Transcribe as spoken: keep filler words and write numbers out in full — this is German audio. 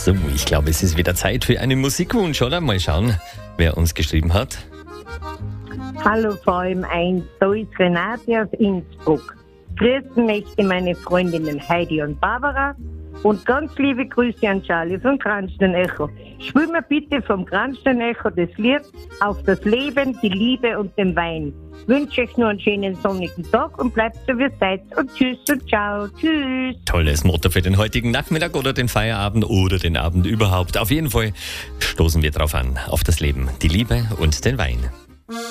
So, ich glaube, es ist wieder Zeit für einen Musikwunsch, oder? Mal schauen, wer uns geschrieben hat. Hallo vor allem eins, da ist Renate aus Innsbruck. Grüßen möchte meine Freundinnen Heidi und Barbara und ganz liebe Grüße an Charlie vom Kranstein Echo. Spiel mir bitte vom Kranstein Echo das Lied Auf das Leben, die Liebe und den Wein. Wünsche euch nur einen schönen sonnigen Tag und bleibt so wie ihr seid. Und tschüss und ciao. Tschüss. Tolles Motto für den heutigen Nachmittag oder den Feierabend oder den Abend überhaupt. Auf jeden Fall stoßen wir drauf an. Auf das Leben, die Liebe und den Wein.